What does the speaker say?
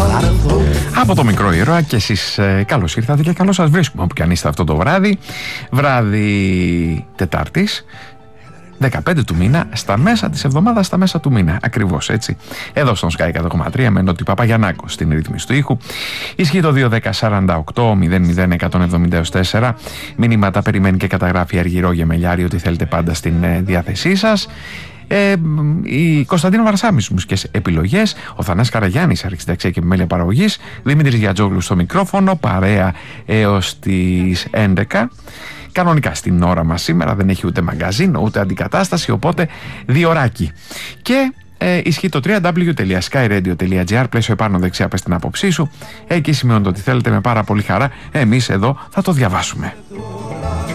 Από το μικρό ήρωα και εσείς καλώς ήρθατε και καλώς σας βρίσκουμε όπου κι αν είστε αυτό το βράδυ. Βράδυ Τετάρτης 15 του μήνα, στα μέσα της εβδομάδας, στα μέσα του μήνα. Ακριβώς έτσι. Εδώ στον Sky 100,3 με Νότι Παπαγιαννάκο στην ρύθμιση του ήχου. Ισχύει το 210-48-00-170-4. Μηνύματα περιμένει και καταγράφει Αργυρό Γεμελιάρη, ότι θέλετε πάντα στην διάθεσή σας. Η Κωνσταντίνα Βαρσάμι στις μουσικές επιλογές, ο Θανάσης Καραγιάννης αρχισυνταξία και επιμέλεια παραγωγής, Δημήτρης Γιατζόγλου στο μικρόφωνο, παρέα έως τις 11. Κανονικά στην ώρα μας σήμερα δεν έχει ούτε μαγκαζίνο ούτε αντικατάσταση, οπότε διωράκι. Και ισχύει το www.skyradio.gr, πλαίσιο επάνω δεξιά, πες την άποψή σου. Εκεί σημειώνεται ότι θέλετε με πάρα πολύ χαρά. Εμείς εδώ θα το διαβάσουμε.